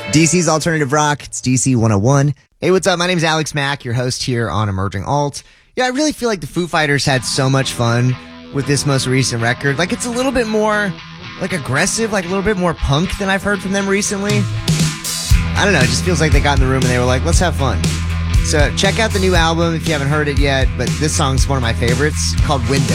DC's Alternative Rock. It's DC 101. Hey, what's up? My name's Alex Mack, your host here on Emerging Alt. Yeah, I really feel like the Foo Fighters had so much fun with this most recent record. Like, it's a little bit more, like, aggressive, like a little bit more punk than I've heard from them recently. I don't know, it just feels like they got in the room and they were like, let's have fun. So check out the new album if you haven't heard it yet, but this song's one of my favorites, called Window.